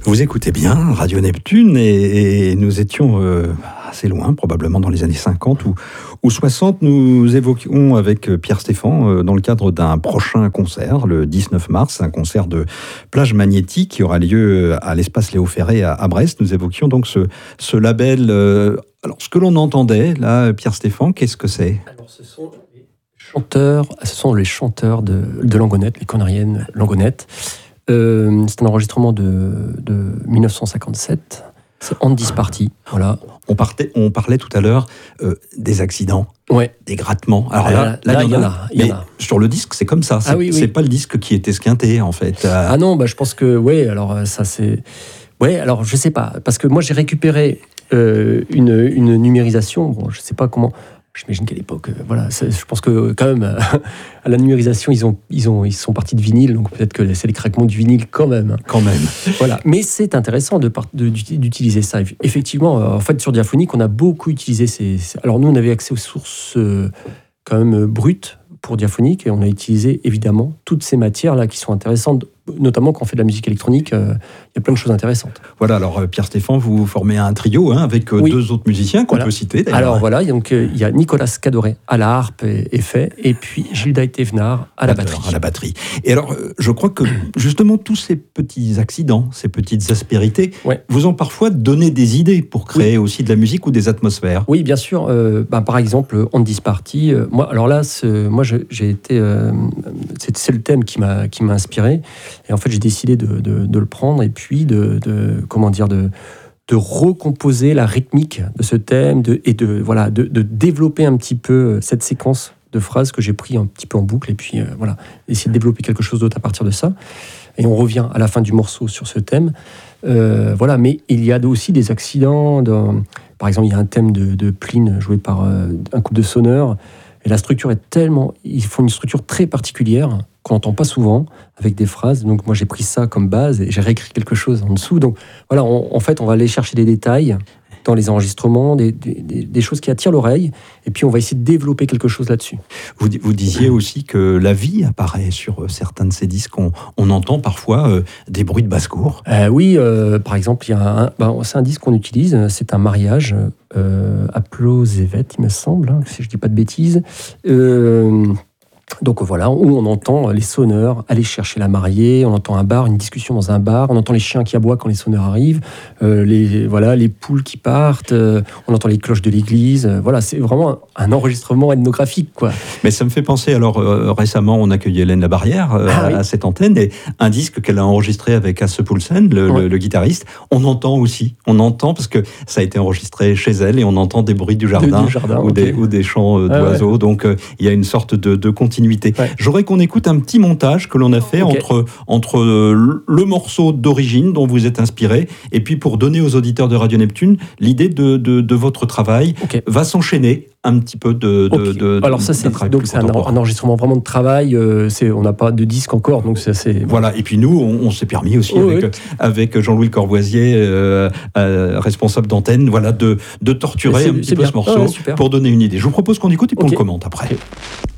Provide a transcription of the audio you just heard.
Vous écoutez bien Radio Neptune et nous étions assez loin, probablement dans les années 50 ou 60. Nous évoquions avec Pierre Stéphane, dans le cadre d'un prochain concert, le 19 mars, un concert de plage magnétique qui aura lieu à l'espace Léo Ferré à Brest. Nous évoquions donc ce label. Alors, ce que l'on entendait, là, Pierre Stéphane, qu'est-ce que c'est ? Alors, ce sont les chanteurs de Langonette, les Conariennes Langonette. C'est un enregistrement de 1957. C'est Andy's Party. Voilà. On parlait tout à l'heure des accidents, des grattements. Alors là, il y en a. Sur le disque, c'est comme ça. C'est pas le disque qui est esquinté, en fait. Ah non, je pense que alors ça c'est. Alors je sais pas, parce que moi j'ai récupéré une numérisation. Bon, je sais pas comment. J'imagine qu'à l'époque, je pense que quand même, à la numérisation, ils sont partis de vinyle, donc peut-être que c'est les craquements du vinyle quand même. Quand même. Voilà. Mais c'est intéressant d'utiliser ça. Effectivement, en fait, sur Diaphonique, on a beaucoup utilisé Alors nous, on avait accès aux sources quand même brutes pour Diaphonique, et on a utilisé évidemment toutes ces matières-là qui sont intéressantes, notamment quand on fait de la musique électronique, il y a plein de choses intéressantes. Voilà, alors Pierre Stéphane, vous formez un trio avec deux autres musiciens qu'on peut citer d'ailleurs. Alors voilà, donc il y a Nicolas Cadoré à la harpe et puis Gilda Thévenard à la batterie. Et alors, je crois que justement tous ces petits accidents, ces petites aspérités, vous ont parfois donné des idées pour créer aussi de la musique ou des atmosphères. Oui, bien sûr. Par exemple, Andy's Party. J'ai été. C'est le thème qui m'a inspiré. Et en fait, j'ai décidé de le prendre et puis de recomposer la rythmique de ce thème et de développer un petit peu cette séquence de phrases que j'ai pris un petit peu en boucle et puis essayer de développer quelque chose d'autre à partir de ça. Et on revient à la fin du morceau sur ce thème. Mais il y a aussi des accidents. Par exemple, il y a un thème de Pline joué par un couple de sonneurs. Et la structure est tellement... Ils font une structure très particulière qu'on n'entend pas souvent, avec des phrases. Donc moi, j'ai pris ça comme base et j'ai réécrit quelque chose en dessous. Donc voilà, en fait, on va aller chercher des détails dans les enregistrements, des choses qui attirent l'oreille, et puis on va essayer de développer quelque chose là-dessus. Vous disiez aussi que la vie apparaît sur certains de ces disques. On entend parfois des bruits de basse-cour. Par exemple, c'est un disque qu'on utilise, c'est un mariage, Applausevet, il me semble, si je ne dis pas de bêtises. Donc voilà, où on entend les sonneurs aller chercher la mariée, on entend un bar, une discussion dans un bar, on entend les chiens qui aboient quand les sonneurs arrivent, les poules qui partent, on entend les cloches de l'église. C'est vraiment un enregistrement ethnographique, quoi. Mais ça me fait penser, alors récemment on accueillait Hélène Labarrière à cette antenne, et un disque qu'elle a enregistré avec Hasse Poulsen, le guitariste, on entend parce que ça a été enregistré chez elle et on entend des bruits du jardin, ou des chants d'oiseaux, donc il y a une sorte de continuité. J'aurais qu'on écoute un petit montage que l'on a fait entre le morceau d'origine dont vous êtes inspiré, et puis pour donner aux auditeurs de Radio Neptune l'idée de votre travail. Va s'enchaîner un petit peu Alors ça, c'est un enregistrement vraiment de travail. On n'a pas de disque encore, donc c'est assez... Voilà, et puis nous, on s'est permis aussi avec Jean-Louis Corvoisier, responsable d'antenne, de torturer un petit peu ce morceau pour donner une idée. Je vous propose qu'on écoute et qu'on le commente après.